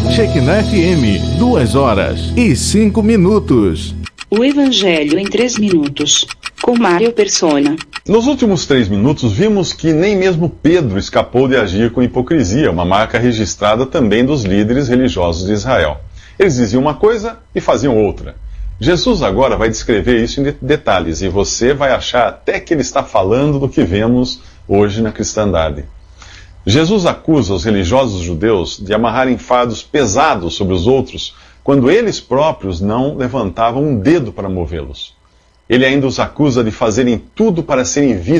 Shekinah FM, 2h05. O Evangelho em 3 minutos, com Mário Persona. Nos últimos 3 minutos, vimos que nem mesmo Pedro escapou de agir com hipocrisia, uma marca registrada também dos líderes religiosos de Israel. Eles diziam uma coisa e faziam outra. Jesus agora vai descrever isso em detalhes, e você vai achar até que ele está falando do que vemos hoje na cristandade. Jesus acusa os religiosos judeus de amarrarem fardos pesados sobre os outros, quando eles próprios não levantavam um dedo para movê-los. Ele ainda os acusa de fazerem tudo para serem vistos